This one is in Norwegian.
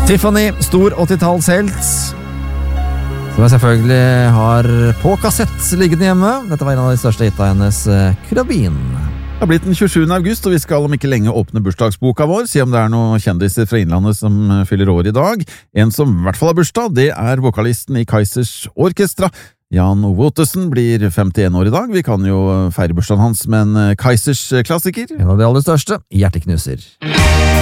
Tiffany, stor 80-tallshelt, som jeg selvfølgelig har på kassett liggende hjemme. Dette var en av de største hitta hennes, Krabin. Det har blitt den 27. august, og vi skal om ikke lenge åpne bursdagsboka vår, se om det er noen kjendiser fra Innlandet som fyller år i dag. En som i hvert fall har bursdag, det er vokalisten i Kaizers Orkestra. Jan Ove Ottesen blir 51 år i dag. Vi kan jo feire bursdagen hans med en Kaizers klassiker. En av de aller største, Hjerteknuser.